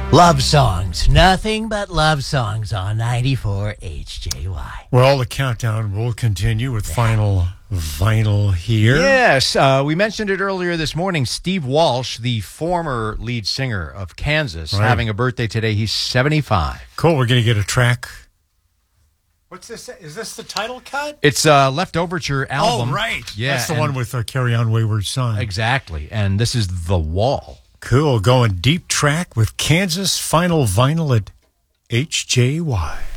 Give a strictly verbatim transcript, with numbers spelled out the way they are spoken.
Love songs. Nothing but love songs on ninety-four H J Y. Well, the countdown will continue with final vinyl here. Yes, uh, we mentioned it earlier this morning. Steve Walsh, the former lead singer of Kansas, Right. having a birthday today. He's seventy-five. Cool, we're going to get a track. What's this? Is this the title cut? It's a Left Overture album. Oh, right. Yeah, That's the and- one with uh, Carry On Wayward Son. Exactly. And this is The Wall. Cool, going deep track with Kansas final vinyl at H J Y.